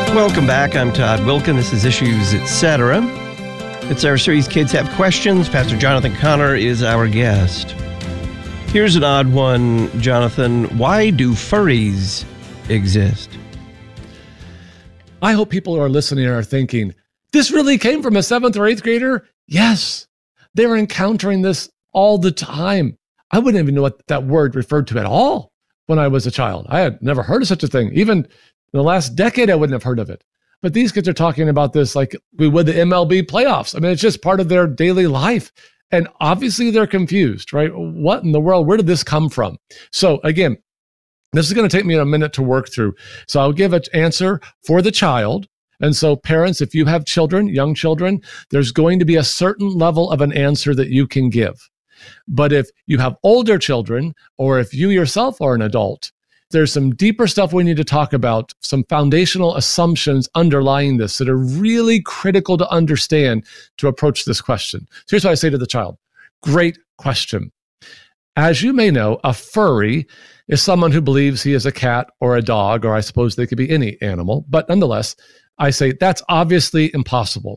Welcome back. I'm Todd Wilken. This is Issues Etc. It's our series, Kids Have Questions. Pastor Jonathan Connor is our guest. Here's an odd one, Jonathan. Why do furries exist? I hope people who are listening are thinking, this really came from a 7th or 8th grader? Yes. They're encountering this all the time. I wouldn't even know what that word referred to at all when I was a child. I had never heard of such a thing. Even in the last decade, I wouldn't have heard of it. But these kids are talking about this like we would the MLB playoffs. I mean, it's just part of their daily life. And obviously they're confused, right? What in the world? Where did this come from? So again, this is going to take me a minute to work through. So I'll give an answer for the child. And so parents, if you have children, young children, there's going to be a certain level of an answer that you can give. But if you have older children, or if you yourself are an adult, there's some deeper stuff we need to talk about, some foundational assumptions underlying this that are really critical to understand to approach this question. So here's what I say to the child. Great question. As you may know, a furry is someone who believes he is a cat or a dog, or I suppose they could be any animal. But nonetheless, I say that's obviously impossible.